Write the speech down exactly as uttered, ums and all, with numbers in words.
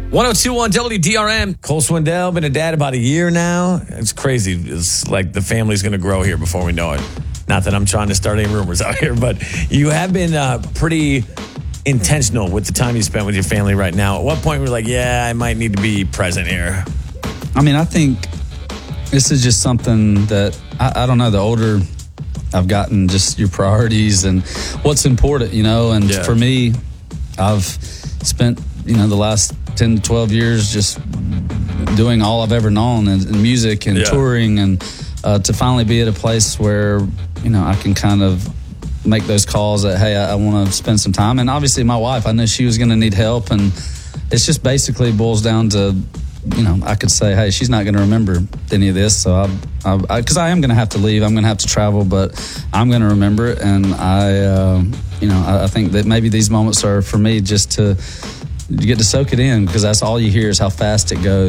one oh two point one W D R M. Cole Swindell, been a dad about a year now. It's crazy. It's like the family's going to grow here before we know it. Not that I'm trying to start any rumors out here, but you have been uh, pretty intentional with the time you spent with your family right now. At what point were you like, yeah, I might need to be present here? I mean, I think this is just something that, I, I don't know, the older I've gotten, just your priorities and what's important, you know, and yeah. for me, I've spent, you know, the last ten to twelve years just doing all I've ever known in, in music and yeah. touring, and uh, to finally be at a place where, you know, I can kind of make those calls that, hey, I, I want to spend some time. And obviously my wife, I knew she was going to need help, and it's just basically boils down to, you know, I could say, hey, she's not going to remember any of this, so I, I, because I, I am going to have to leave, I'm going to have to travel, but I'm going to remember it. And I, uh, you know, I, I think that maybe these moments are for me just to, to get to soak it in, because that's all you hear is how fast it goes.